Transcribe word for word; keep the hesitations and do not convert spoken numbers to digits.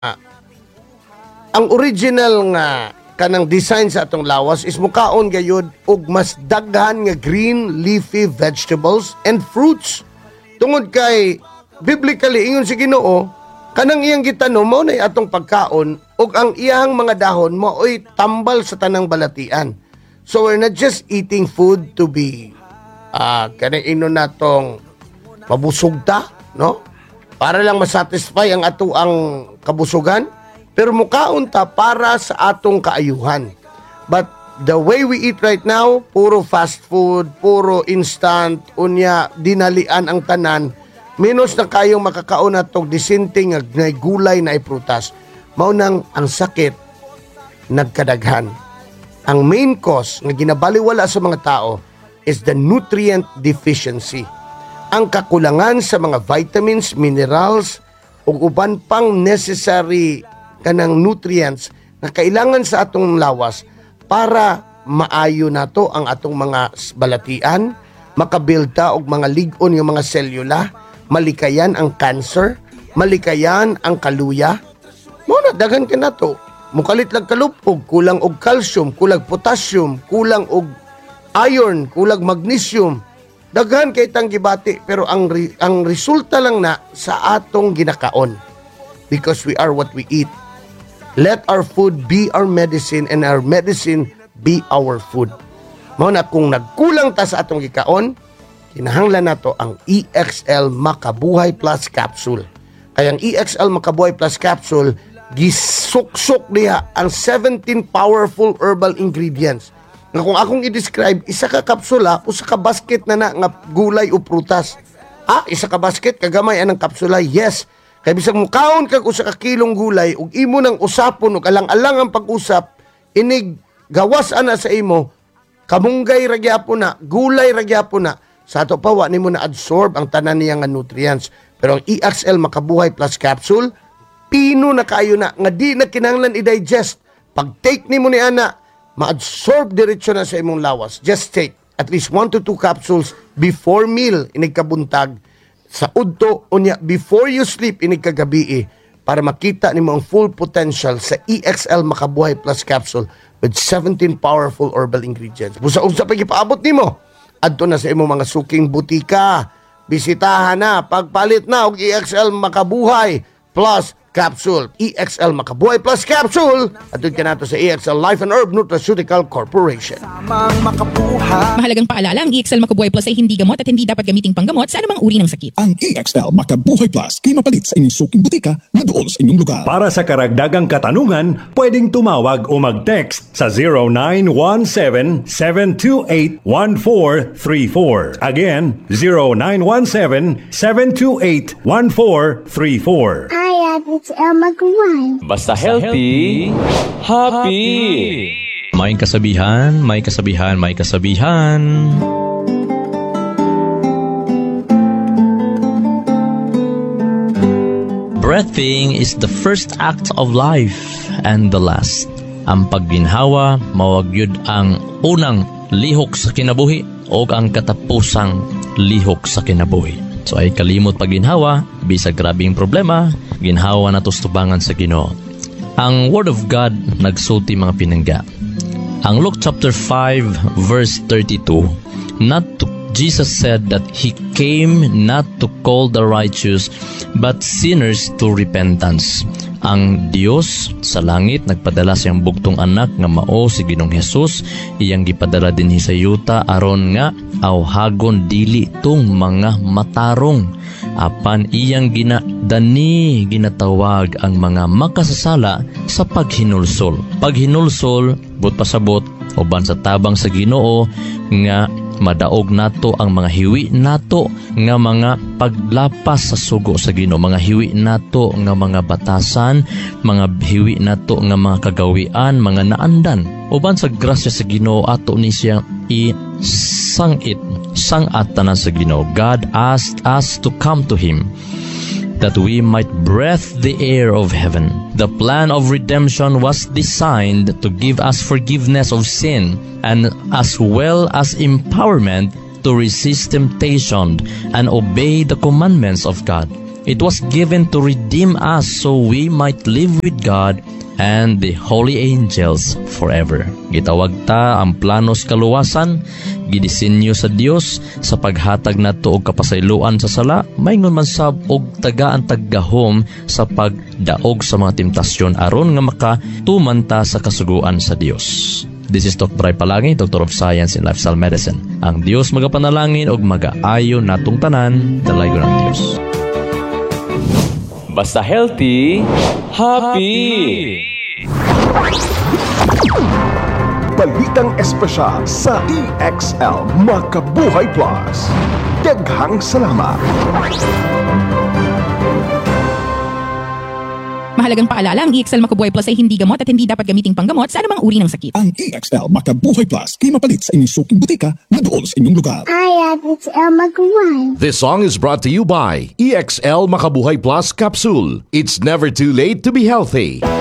ang original nga kanang design sa atong lawas is mukaon gayud og mas daghan nga green leafy vegetables and fruits. Tungod kay biblically ingon si Ginoo, kanang iyang gitanom mao nay atong pagkaon ug ang iyang mga dahon mao'y tambal sa tanang balatian. So we're not just eating food to be uh, kanang inon natong mabusog ta, no? Para lang masatisfy ang ato ang kabusugan, pero mukaon ta para sa atong kaayuhan. But the way we eat right now, puro fast food, puro instant, unya dinalian ang tanan, minus na kayong makakaon atong disinting na gulay na iprutas. Mao nang ang sakit nagkadaghan. Ang main cause nga ginabaliwala sa mga tao is the nutrient deficiency. Ang kakulangan sa mga vitamins, minerals, ug uban pang necessary kanang nutrients na kailangan sa atong lawas para maayo nato ang atong mga balatian, makabilta og mga lig-on nga mga selula, malikayan ang cancer, malikayan ang kaluya. Mo na daghan ka nato. Mukalit lang kalupog, kulang og calcium, kulang potassium, kulang og iron, kulang magnesium. Daghan kay tang gibati, pero ang re, ang resulta lang na sa atong ginakaon. Because we are what we eat. Let our food be our medicine and our medicine be our food. Mao na kung nagkulang ta sa atong gikaon, kinahanglan nato ang E X L Makabuhay Plus Capsule. Kaya ang E X L Makabuhay Plus Capsule, gisuksok niya ang seventeen powerful herbal ingredients. Nga kung akong i-describe, isa ka kapsula, usa ka basket na na nga gulay o prutas. Ah, isa ka basket, kagamay anang kapsula, yes. Kaya bisag mukaon kag usa ka kilong gulay, ug imo nang usapon, ug alang-alang ang pag-usap, inig gawas ana sa imo, kamunggay ragyapon na, gulay ragyapon na, sa ato pa, wa nimo na absorb ang tanan niya nga nutrients. Pero ang E X L Makabuhay Plus Capsule, pino na kayo na, nga di na kinahanglan i-digest. Pag take nimo ni ana, ma-absorb diretso na sa imong lawas. Just take at least one to two capsules before meal, inig kabuntag, sa udto, unya, before you sleep, inig kagabi, para makita nimo ang full potential sa E X L Makabuhay Plus Capsule with seventeen powerful herbal ingredients. Busa-usa pa gipaabot nimo, adto na sa imong mga suking butika, bisitahan na, pagpalit na og E X L Makabuhay Plus Capsule. E X L Makabuhay Plus Capsule. Atun ka nato sa E X L Life and Herb Nutraceutical Corporation. Mahalagang paalala, ang E X L Makabuhay Plus ay hindi gamot at hindi dapat gamiting panggamot sa anumang uri ng sakit. Ang E X L Makabuhay Plus ay mapalit sa inyong suking butika na doon sa inyong lugar. Para sa karagdagang katanungan, pwedeng tumawag o mag-text sa zero nine one seven, seven two eight, one four three four. Again, zero nine one seven, seven two eight, one four three four. Hi, it's El Magaway. Basta healthy, happy. May kasabihan, may kasabihan, may kasabihan. Breathing is the first act of life and the last. Ang pagginhawa, mawagyud ang unang lihok sa kinabuhi o ang katapusang lihok sa kinabuhi. So ay kalimot pagginhawa, bisag grabing problema, ginhawa na tustubangan sa Ginoo. Ang Word of God nagsulti mga pinangga. Ang Luke chapter five verse thirty-two, not to, Jesus said that He came not to call the righteous but sinners to repentance. Ang Dios sa langit nagpadala siyang bugtong anak nga mao si Ginoong Hesus, iyang gipadala dinhi sa yuta aron nga awhagon dili tong mga matarong, apan iyang ginadani ginatawag ang mga makasasala sa paghinulsol. Paghinulsol but pasabot uban sa tabang sa Ginoo nga madaog nato ang mga hiwi nato nga mga paglapas sa sugo sa Ginoo, mga hiwi nato nga mga batasan, mga hiwi nato nga mga kagawian, mga naandan. Uban sa grasya sa Ginoo ato ni siya i-sangit, sangat tanan sa Ginoo. God asked us to come to Him that we might breathe the air of heaven. The plan of redemption was designed to give us forgiveness of sin and as well as empowerment to resist temptation and obey the commandments of God. It was given to redeem us so we might live with God and the holy angels forever. Gitawag ta ang planos kaluwasan, gidisenyo sa Dios sa paghatag nato og kapasayloan sa sala, mayngon man sab og tagaan taggahom sa pagdaog sa mga temptasyon aron nga makatuman ta sa kasuguan sa Dios. This is Doctor Ray Palangay, Doctor of Science in Lifestyle Medicine. Ang Dios magapanalangin og magaayo natong tanan, dalaygo ng Dios. Basta healthy, happy! Balitang espesyal sa E X L Makabuhay Plus. Daghang salamat. Mahalagang paalala, ang E X L Makabuhay Plus ay hindi gamot at hindi dapat gamiting panggamot sa anumang uri ng sakit. Ang E X L Makabuhay Plus kay mapalit sa inyong suking butika na doon sa inyong lugar. I have X L Maguire. This song is brought to you by E X L Makabuhay Plus Capsule. It's never too late to be healthy.